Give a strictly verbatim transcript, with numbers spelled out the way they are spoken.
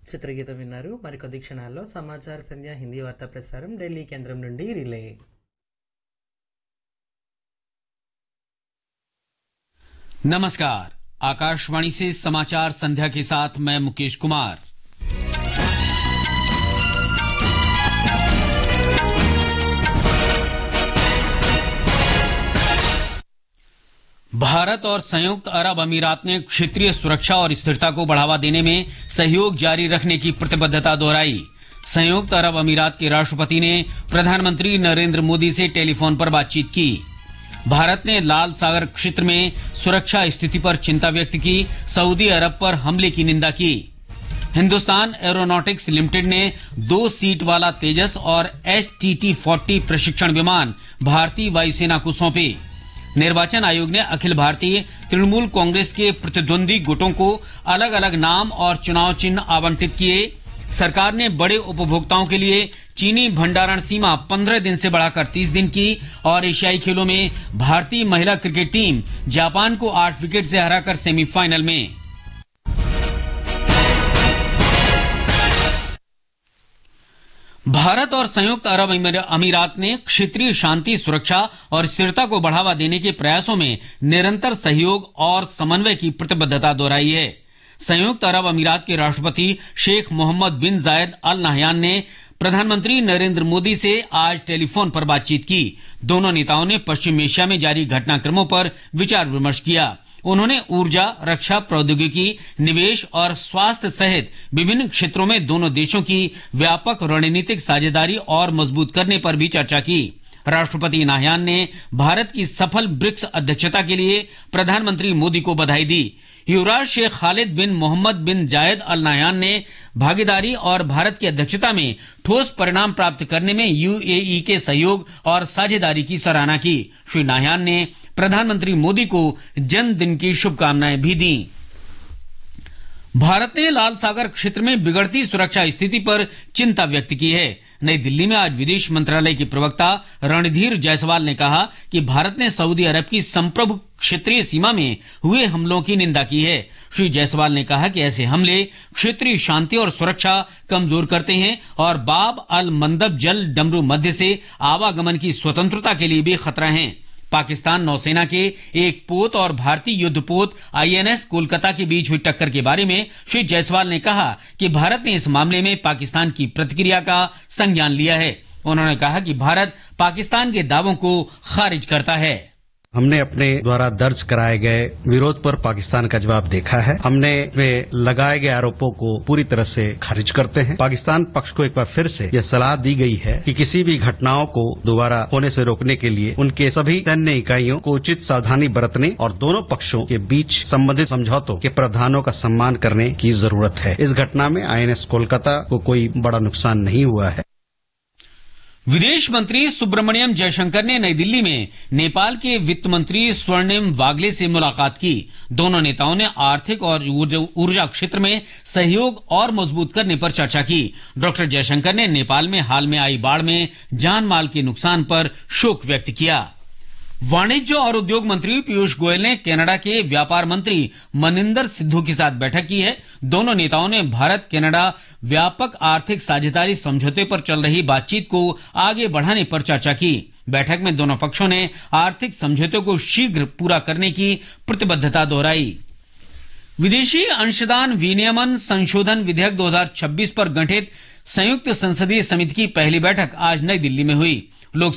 చిత్రగీతం విన్నారు. మరికొద్ది క్షణాల్లో సమాచార సంధ్య హిందీ వార్తా ప్రసారం ఢిల్లీ కేంద్రం నుండి రిలే. नमस्कार, आकाशवाणी से समाचार संध्या के साथ मैं मुकेश कुमार। भारत और संयुक्त अरब अमीरात ने क्षेत्रीय सुरक्षा और स्थिरता को बढ़ावा देने में सहयोग जारी रखने की प्रतिबद्धता दोहराई। संयुक्त अरब अमीरात के राष्ट्रपति ने प्रधानमंत्री नरेंद्र मोदी से टेलीफोन पर बातचीत की। भारत ने लाल सागर क्षेत्र में सुरक्षा स्थिति पर चिंता व्यक्त की, सऊदी अरब पर हमले की निंदा की। हिंदुस्तान एरोनॉटिक्स लिमिटेड ने दो सीट वाला तेजस और एस टी टी चालीस प्रशिक्षण विमान भारतीय वायुसेना को सौंपे। निर्वाचन आयोग ने अखिल भारतीय तृणमूल कांग्रेस के प्रतिद्वंदी गुटों को अलग अलग नाम और चुनाव चिन्ह आवंटित किए। सरकार ने बड़े उपभोक्ताओं के लिए चीनी भंडारण सीमा पंद्रह दिन से बढ़ाकर तीस दिन की। और एशियाई खेलों में भारतीय महिला क्रिकेट टीम जापान को आठ विकेट से हराकर सेमीफाइनल में। भारत और संयुक्त अरब अमीरात ने क्षेत्रीय शांति, सुरक्षा और स्थिरता को बढ़ावा देने के प्रयासों में निरंतर सहयोग और समन्वय की प्रतिबद्धता दोहराई है। संयुक्त अरब अमीरात के राष्ट्रपति शेख मोहम्मद बिन जायद अल नाहयान ने प्रधानमंत्री नरेंद्र मोदी से आज टेलीफोन पर बातचीत की। दोनों नेताओं ने पश्चिम एशिया में जारी घटनाक्रमों पर विचार विमर्श किया। उन्होंने ऊर्जा, रक्षा प्रौद्योगिकी, निवेश और स्वास्थ्य सहित विभिन्न क्षेत्रों में दोनों देशों की व्यापक रणनीतिक साझेदारी और मजबूत करने पर भी चर्चा की। राष्ट्रपति नाहयान ने भारत की सफल ब्रिक्स अध्यक्षता के लिए प्रधानमंत्री मोदी को बधाई दी। युवराज शेख खालिद बिन मोहम्मद बिन जायद अल नाहयान ने भागीदारी और भारत की अध्यक्षता में ठोस परिणाम प्राप्त करने में यू ए ई के सहयोग और साझेदारी की सराहना की। श्री नाहयान ने प्रधानमंत्री मोदी को जन्मदिन की शुभकामनाएं भी दी। भारत ने लाल सागर क्षेत्र में बिगड़ती सुरक्षा स्थिति पर चिंता व्यक्त की है। नई दिल्ली में आज विदेश मंत्रालय के प्रवक्ता रणधीर जायसवाल ने कहा कि भारत ने सऊदी अरब की संप्रभु क्षेत्रीय सीमा में हुए हमलों की निंदा की है। श्री जायसवाल ने कहा कि ऐसे हमले क्षेत्रीय शांति और सुरक्षा कमजोर करते हैं और बाब अल मंदब जल डमरू मध्य से आवागमन की स्वतंत्रता के लिए भी खतरा है। पाकिस्तान नौसेना के एक पोत और भारतीय युद्धपोत आई एन एस कोलकाता के बीच हुई टक्कर के बारे में श्री जायसवाल ने कहा कि भारत ने इस मामले में पाकिस्तान की प्रतिक्रिया का संज्ञान लिया है। उन्होंने कहा कि भारत पाकिस्तान के दावों को खारिज करता है। हमने अपने द्वारा दर्ज कराए गए विरोध पर पाकिस्तान का जवाब देखा है। हमने इसमें लगाए गए आरोपों को पूरी तरह से खारिज करते हैं। पाकिस्तान पक्ष को एक बार फिर से यह सलाह दी गई है कि किसी भी घटनाओं को दोबारा होने से रोकने के लिए उनके सभी सैन्य इकाइयों को उचित सावधानी बरतने और दोनों पक्षों के बीच संबंधित समझौतों के प्रावधानों का सम्मान करने की जरूरत है। इस घटना में आई एन एस कोलकाता को कोई बड़ा नुकसान नहीं हुआ है। विदेश मंत्री सुब्रमण्यम जयशंकर ने नई दिल्ली में नेपाल के वित्त मंत्री स्वर्णिम वाग्ले से मुलाकात की। दोनों नेताओं ने आर्थिक और ऊर्जा क्षेत्र में सहयोग और मजबूत करने पर चर्चा की। डॉक्टर जयशंकर ने नेपाल में हाल में आई बाढ़ में जान माल के नुकसान पर शोक व्यक्त किया। वाणिज्य और उद्योग मंत्री पीयूष गोयल ने कनाडा के व्यापार मंत्री मनिंदर सिद्धू के साथ बैठक की है। दोनों नेताओं ने भारत कनाडा व्यापक आर्थिक साझेदारी समझौते पर चल रही बातचीत को आगे बढ़ाने पर चर्चा की। बैठक में दोनों पक्षों ने आर्थिक समझौते को शीघ्र पूरा करने की प्रतिबद्धता दोहराई। विदेशी अंशदान विनियमन संशोधन विधेयक दो हज़ार छब्बीस पर गठित संयुक्त संसदीय समिति की पहली बैठक आज नई दिल्ली में हुई। लोक